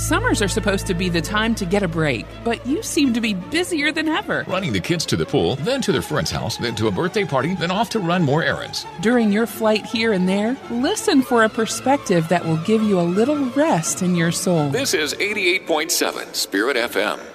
Summers are supposed to be the time to get a break, but you seem to be busier than ever. Running the kids to the pool, then to their friend's house, then to a birthday party, then off to run more errands. During your flight here and there, listen for a perspective that will give you a little rest in your soul. This is 88.7 Spirit FM.